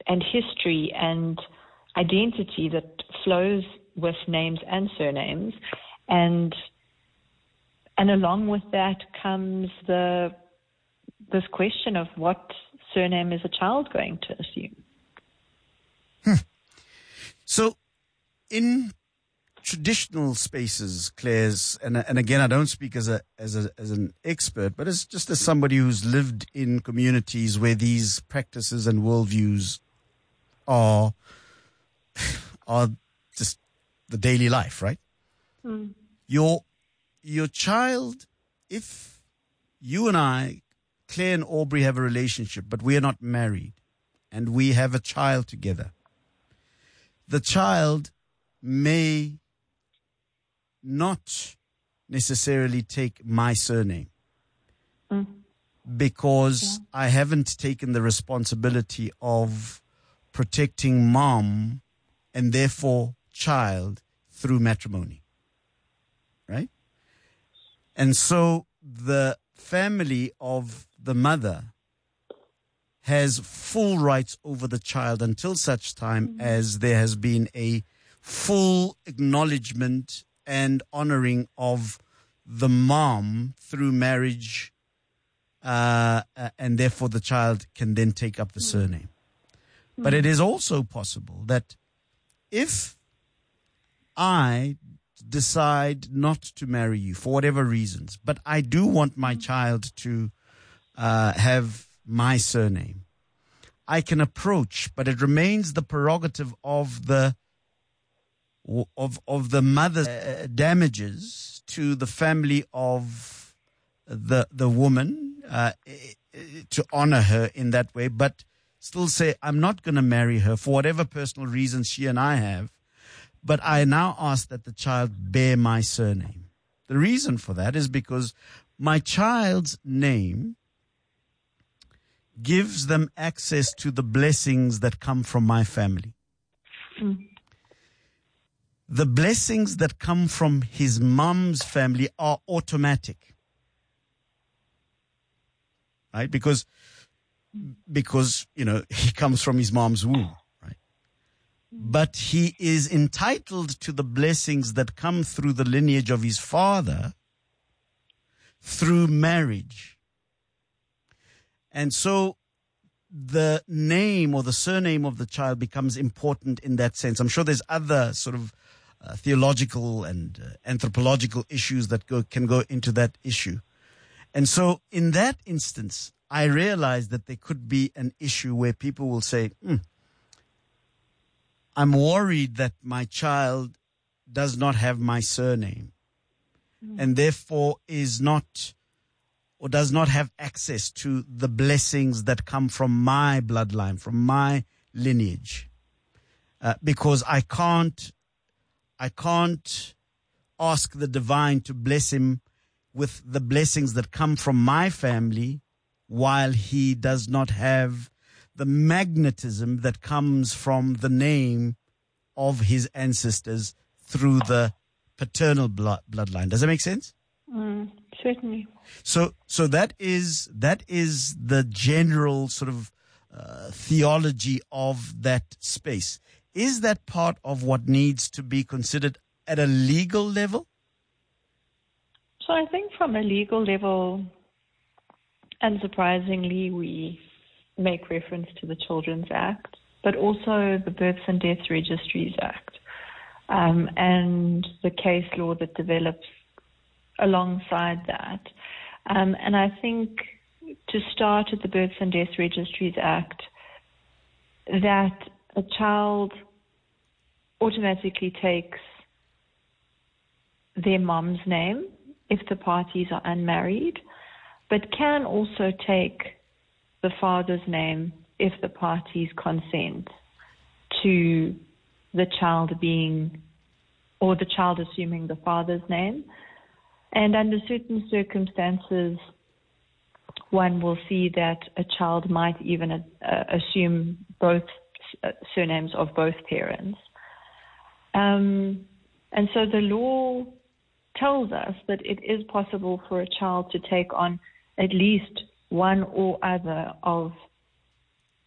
history and identity that flows with names and surnames, and along with that comes this question of what surname is a child going to assume. So, in traditional spaces, Claire's, and again, I don't speak as an expert, but as somebody who's lived in communities where these practices and worldviews are just the daily life, right? Mm. Your child, if you and I, Claire and Aubrey, have a relationship, but we are not married, and we have a child together, the child may not necessarily take my surname because I haven't taken the responsibility of protecting mom and therefore child through matrimony, right? And so the family of the mother has full rights over the child until such time as there has been a full acknowledgement and honoring of the mom through marriage, and therefore the child can then take up the surname. But it is also possible that if I decide not to marry you for whatever reasons, but I do want my child to have my surname, I can approach, but it remains the prerogative of the mother's damages to the family of the woman to honor her in that way, but still say, I'm not going to marry her for whatever personal reasons she and I have, but I now ask that the child bear my surname. The reason for that is because my child's name gives them access to the blessings that come from my family. The blessings that come from his mom's family are automatic. Right? Because, he comes from his mom's womb, right? But he is entitled to the blessings that come through the lineage of his father through marriage. And so the name or the surname of the child becomes important in that sense. I'm sure there's other sort of theological and anthropological issues that can go into that issue. And so in that instance, I realize that there could be an issue where people will say, I'm worried that my child does not have my surname and therefore is not or does not have access to the blessings that come from my bloodline, from my lineage, because I can't ask the divine to bless him with the blessings that come from my family while he does not have the magnetism that comes from the name of his ancestors through the paternal bloodline. Does that make sense? Certainly. So that is the general sort of theology of that space. Is that part of what needs to be considered at a legal level? So I think from a legal level, unsurprisingly, we make reference to the Children's Act, but also the Births and Deaths Registries Act, and the case law that develops alongside that. And I think to start at the Births and Deaths Registries Act, that a child automatically takes their mom's name if the parties are unmarried, but can also take the father's name if the parties consent to the child being, or the child assuming the father's name. And under certain circumstances, one will see that a child might even assume both surnames of both parents. And so the law tells us that it is possible for a child to take on at least one or other of